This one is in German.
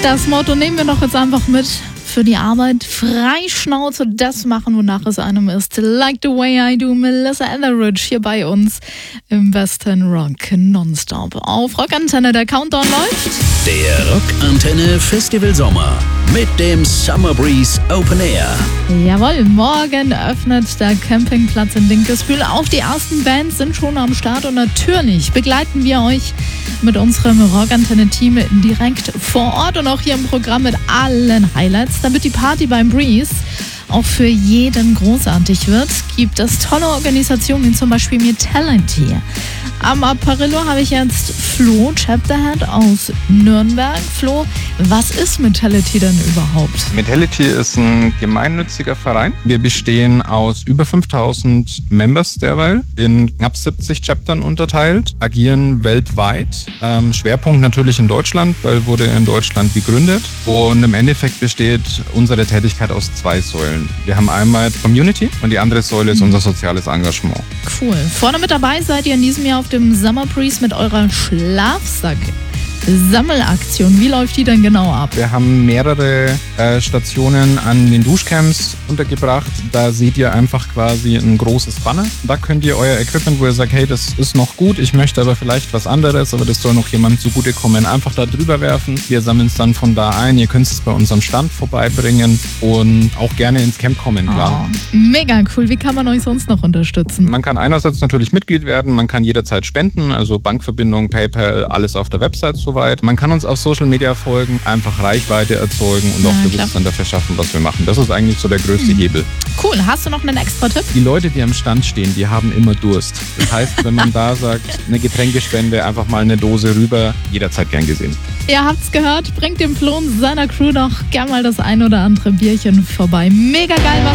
Das Motto nehmen wir doch jetzt einfach mit für die Arbeit. Freischnauze, das machen, wonach es einem ist. Like the way I do, Melissa Etheridge hier bei uns im Western Rock Nonstop. Auf Rockantenne, der Countdown läuft. Der Rockantenne Festival Sommer mit dem Summer Breeze Open Air. Jawohl, morgen öffnet der Campingplatz in Dinkelsbühl. Auch die ersten Bands sind schon am Start und natürlich begleiten wir euch mit unserem Rockantenne-Team direkt vor Ort und auch hier im Programm mit allen Highlights. Damit die Party beim Breeze auch für jeden großartig wird, gibt es tolle Organisationen, wie zum Beispiel Metality. Am Apparillo habe ich jetzt Flo Chapterhead aus Nürnberg. Flo, was ist Metality denn überhaupt? Metality ist ein gemeinnütziger Verein. Wir bestehen aus über 5000 Members derweil, in knapp 70 Chaptern unterteilt, agieren weltweit. Schwerpunkt natürlich in Deutschland, weil wurde in Deutschland gegründet. Und im Endeffekt besteht unsere Tätigkeit aus zwei Säulen. Wir haben einmal Community und die andere Säule ist unser soziales Engagement. Cool. Vorne mit dabei seid ihr in diesem Jahr auf dem Summer Breeze mit eurer Schlafsack-Sammelaktion. Wie läuft die denn genau ab? Wir haben mehrere Stationen an den Duschcamps untergebracht. Da seht ihr einfach quasi ein großes Banner. Da könnt ihr euer Equipment, wo ihr sagt, hey, das ist noch gut, ich möchte aber vielleicht was anderes, aber das soll noch jemandem zugutekommen, einfach da drüber werfen. Wir sammeln es dann von da ein. Ihr könnt es bei unserem Stand vorbeibringen und auch gerne ins Camp kommen, klar. Oh, mega cool. Wie kann man euch sonst noch unterstützen? Man kann einerseits natürlich Mitglied werden, man kann jederzeit spenden, also Bankverbindung, PayPal, alles auf der Website soweit. Man kann uns auf Social Media folgen, einfach Reichweite erzeugen und auch Bewusstsein dafür schaffen, was wir machen. Das ist eigentlich so der größte Hebel. Cool. Hast du noch einen extra Tipp? Die Leute, die am Stand stehen, die haben immer Durst. Das heißt, wenn man da sagt, eine Getränkespende, einfach mal eine Dose rüber, jederzeit gern gesehen. Ihr habt's gehört, bringt dem Flo und seiner Crew doch gern mal das ein oder andere Bierchen vorbei. Mega geil, was